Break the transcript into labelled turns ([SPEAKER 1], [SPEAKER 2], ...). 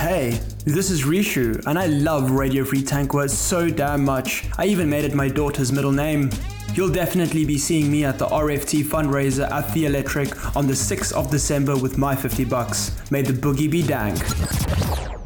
[SPEAKER 1] Hey, this is Rishu, and I love Radio Free Tankwa so damn much. I even made it my daughter's middle name. You'll definitely be seeing me at the RFT fundraiser at The Electric on the 6th of December with my $50. May the boogie be dank.